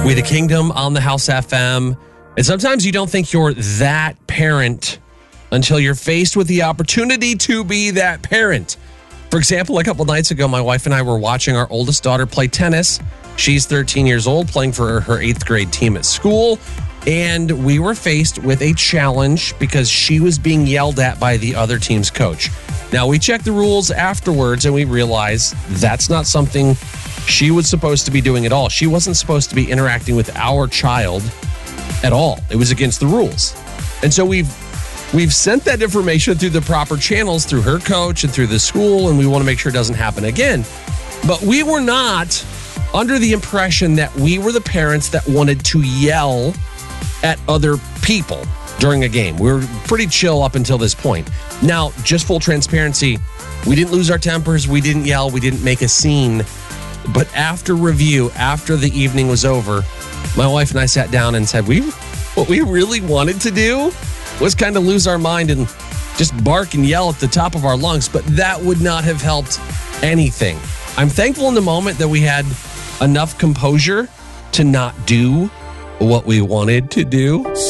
We the Kingdom on the House FM. And sometimes you don't think you're that parent until you're faced with the opportunity to be that parent. For example, a couple nights ago, my wife and I were watching our oldest daughter play tennis. She's 13 years old, playing for her 8th grade team at school. And we were faced with a challenge because she was being yelled at by the other team's coach. Now, we checked the rules afterwards and we realized that's not something she was supposed to be doing at all. She wasn't supposed to be interacting with our child at all. It was against the rules. And so we've sent that information through the proper channels, through her coach and through the school, and we want to make sure it doesn't happen again. But we were not under the impression that we were the parents that wanted to yell at other people during a game. We were pretty chill up until this point. Now, just full transparency, we didn't lose our tempers, we didn't yell, we didn't make a scene. But after review, after the evening was over, my wife and I sat down and said, what we really wanted to do was kind of lose our mind and just bark and yell at the top of our lungs, but that would not have helped anything. I'm thankful in the moment that we had enough composure to not do what we wanted to do.